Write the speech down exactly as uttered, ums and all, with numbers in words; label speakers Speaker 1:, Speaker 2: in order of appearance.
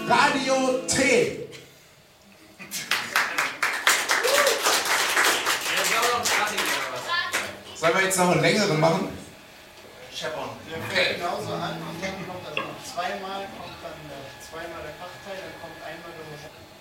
Speaker 1: Radio T. Sollen wir jetzt noch einen längeren machen?
Speaker 2: Scheppern.
Speaker 3: Der fängt genauso an und dann kommt also noch zweimal, kommt dann zweimal der Fachteil, dann kommt einmal der